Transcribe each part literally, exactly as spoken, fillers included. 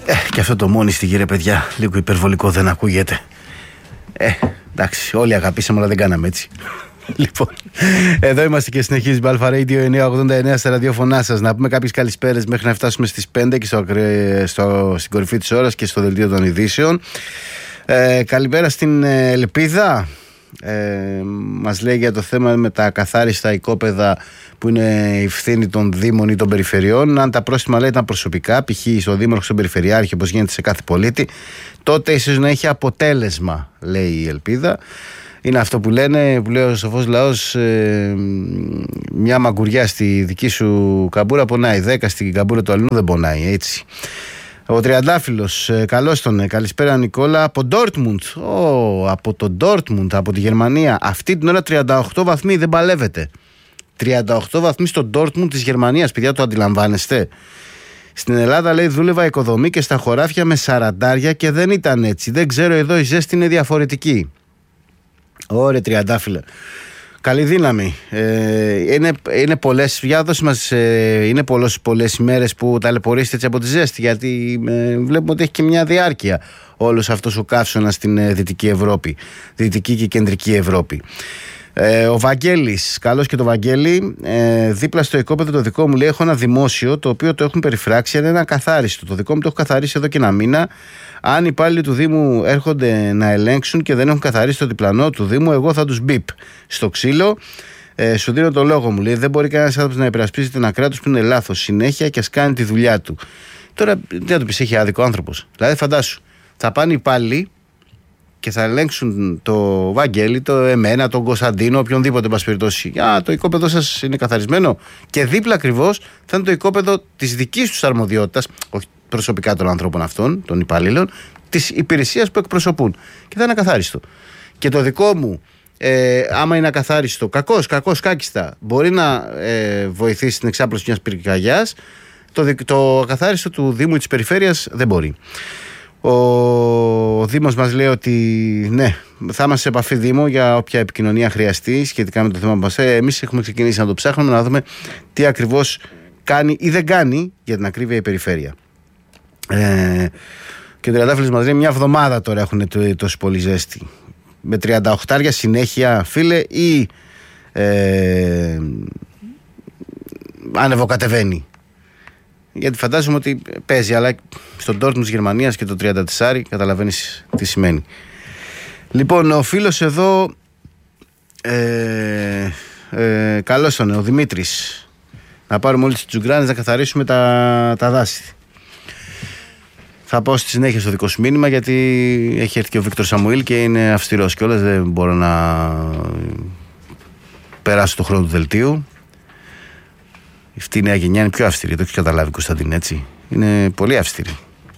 Ε, και αυτό το μόνη στη γύρε, παιδιά, λίγο υπερβολικό δεν ακούγεται. Ε, εντάξει, όλοι αγαπήσαμε, αλλά δεν κάναμε έτσι. Λοιπόν, εδώ είμαστε και συνεχίζει η Αλφα Radio εννιακόσια ογδόντα εννέα στα ραδιόφωνά σας. Να πούμε κάποιες καλησπέρες μέχρι να φτάσουμε στις πέντε και στο, στο, στην κορυφή της ώρας και στο δελτίο των ειδήσεων. Ε, καλημέρα στην Ελπίδα. Ε, μας λέει για το θέμα με τα ακαθάριστα οικόπεδα που είναι η ευθύνη των Δήμων ή των Περιφερειών. Αν τα πρόστιμα, λέει, ήταν προσωπικά, π.χ. στο Δήμαρχο, στον Περιφερειάρχη, όπως γίνεται σε κάθε πολίτη, τότε ίσως να έχει αποτέλεσμα, λέει η Ελπίδα. Είναι αυτό που λένε, που λέει ο σοφός λαός, ε, μια μαγκουριά στη δική σου καμπούρα πονάει, δέκα στην καμπούρα του αλλού δεν πονάει, έτσι. Ο Τριαντάφυλλος, ε, καλώς τον, ε, καλησπέρα Νικόλα, από Ντόρτμουντ, oh, από το Ντόρτμουντ, από τη Γερμανία. Αυτή την ώρα τριάντα οκτώ βαθμοί, δεν παλεύετε. τριάντα οκτώ βαθμοί στο Ντόρτμουντ της Γερμανίας, παιδιά, το αντιλαμβάνεστε? Στην Ελλάδα, λέει, δούλευα οικοδομή και στα χωράφια με σαραντάρια και δεν ήταν έτσι. Δεν ξέρω, εδώ η ζέστη είναι διαφορετική. Ωραία, Τριαντάφυλλε. Καλή δύναμη. Ε, είναι, είναι πολλές, για δώση μας, ε, είναι πολλές, πολλές ημέρες που ταλαιπωρήσετε έτσι από τη ζέστη, γιατί ε, βλέπουμε ότι έχει και μια διάρκεια όλος αυτός ο καύσωνας στην ε, Δυτική Ευρώπη, Δυτική και Κεντρική Ευρώπη. Ε, ο Βαγγέλης, καλώς και το Βαγγέλη, ε, δίπλα στο οικόπεδο το δικό μου, λέει, έχω ένα δημόσιο το οποίο το έχουν περιφράξει, είναι ένα ακαθάριστο. Το δικό μου το έχω καθαρίσει εδώ και ένα μήνα. Αν οι υπάλληλοι του Δήμου έρχονται να ελέγξουν και δεν έχουν καθαρίσει το διπλανό του Δήμου, εγώ θα τους μπιπ στο ξύλο. Ε, σου δίνω το λόγο μου, λέει, δεν μπορεί κανένας άνθρωπος να υπερασπίζεται ένα κράτος που είναι λάθος συνέχεια και ας κάνει τη δουλειά του. Τώρα, τι να του πεις, έχει άδικο άνθρωπος? Δηλαδή, φαντάσου, θα πάνε οι υπάλληλοι και θα ελέγξουν το Βαγγέλη, το εμένα, τον Κωνσταντίνο, οποιονδήποτε, εν πάση περιπτώσει. Α, το οικόπεδο σας είναι καθαρισμένο. Και δίπλα ακριβώς θα είναι το οικόπεδο της δικής τους αρμοδιότητας, όχι προσωπικά των ανθρώπων αυτών, των υπαλλήλων, της υπηρεσίας που εκπροσωπούν. Και θα είναι ακαθάριστο. Και το δικό μου, ε, άμα είναι ακαθάριστο, κακός, κακός, κάκιστα, μπορεί να ε, βοηθήσει στην εξάπλωση μιας πυρκαγιάς. Το, το ακαθάριστο του Δήμου ή της Περιφέρειας δεν μπορεί. Ο, ο Δήμος μας λέει ότι ναι, θα είμαστε σε επαφή, Δήμο, για όποια επικοινωνία χρειαστεί σχετικά με το θέμα μας. Ε, εμείς έχουμε ξεκινήσει να το ψάχνουμε, να δούμε τι ακριβώς κάνει ή δεν κάνει, για την ακρίβεια, η Περιφέρεια. Ε, και ο Τριαντάφυλλος μας λέει μια εβδομάδα τώρα έχουν τόσο πολύ ζέστη. Με τριάντα οκτώ συνέχεια, φίλε, ή ε, ανεβοκατεβαίνει? Γιατί φαντάζομαι ότι παίζει, αλλά στον Ντόρτμουντ της Γερμανίας και το τριάντα τέσσερα καταλαβαίνεις τι σημαίνει. Λοιπόν, ο φίλος εδώ, ε, ε, καλώς τον, ο Δημήτρης, να πάρουμε όλες τις τζουγκράνες να καθαρίσουμε τα, τα δάση. Θα πάω στη συνέχεια στο δικό σου μήνυμα, γιατί έχει έρθει και ο Βίκτορ Σαμουήλ και είναι αυστηρός κιόλας, δεν μπορώ να περάσω το χρόνο του δελτίου. Αυτή η νέα γενιά είναι πιο αυστηρή, το έχεις καταλάβει, Κωνσταντίν, έτσι? Είναι πολύ αυστηρή.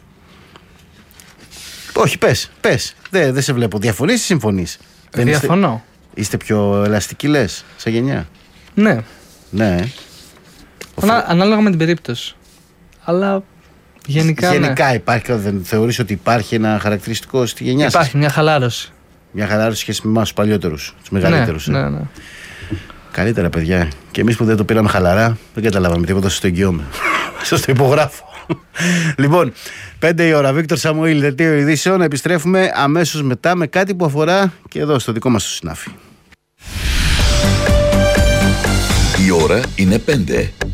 Όχι, πες, πες. Δεν δε σε βλέπω. Διαφωνείς ή συμφωνείς? Διαφωνώ. Είστε, είστε πιο ελαστικοί, λες, σαν γενιά? Ναι. Ναι. Ανά, ανάλογα με την περίπτωση. Αλλά γενικά. Γενικά ναι. υπάρχει, δεν θεωρείς ότι υπάρχει ένα χαρακτηριστικό στη γενιά σας? Υπάρχει μια χαλάρωση. Μια χαλάρωση σχέση με εμάς τους παλιότερους, τους μεγαλύτερους. Ναι, ε. ναι, ναι. Καλύτερα, παιδιά. Και εμείς που δεν το πήραμε χαλαρά, δεν καταλάβαμε τίποτα, σας το εγγυώμαι. Σας το υπογράφω. Λοιπόν, πέντε η ώρα, Βίκτορ Σαμουήλ, δελτίο ειδήσεων. Επιστρέφουμε αμέσως μετά με κάτι που αφορά και εδώ στο δικό μας το συνάφι. Η ώρα είναι πέντε.